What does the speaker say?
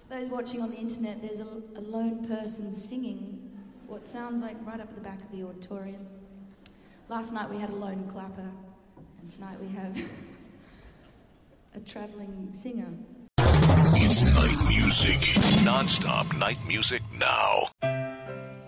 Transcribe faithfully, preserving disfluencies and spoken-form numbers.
Those watching on the internet, there's a, a lone person singing what sounds like right up at the back of the auditorium. Last night we had a lone clapper, and tonight we have a travelling singer. It's night music. Non-stop night music now.